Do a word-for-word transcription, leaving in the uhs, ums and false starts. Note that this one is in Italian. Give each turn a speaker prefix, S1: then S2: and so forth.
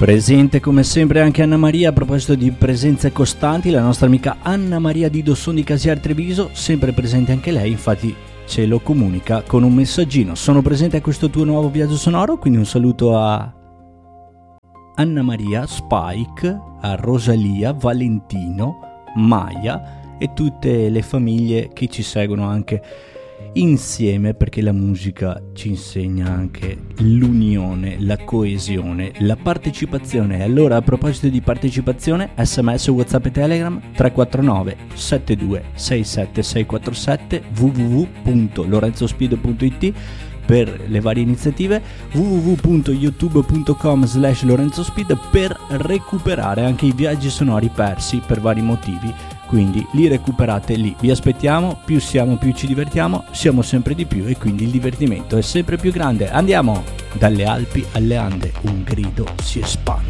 S1: Presente come sempre anche Anna Maria. A proposito di presenze costanti, la nostra amica Anna Maria di Dosson di Casiar Treviso, sempre presente anche lei, infatti ce lo comunica con un messaggino. Sono presente a questo tuo nuovo viaggio sonoro, quindi un saluto a Anna Maria, Spike, a Rosalia, Valentino, Maya e tutte le famiglie che ci seguono anche insieme, perché la musica ci insegna anche l'unione, la coesione, la partecipazione. Allora, a proposito di partecipazione, sms, whatsapp e telegram tre quattro nove sette due sei sette sei quattro sette, w w w punto lorenzospiedo punto i t per le varie iniziative, w w w punto youtube punto com slash lorenzospeed per recuperare anche i viaggi sonori persi per vari motivi. Quindi li recuperate lì, vi aspettiamo, più siamo più ci divertiamo, siamo sempre di più e quindi il divertimento è sempre più grande. Andiamo! Dalle Alpi alle Ande un grido si espande.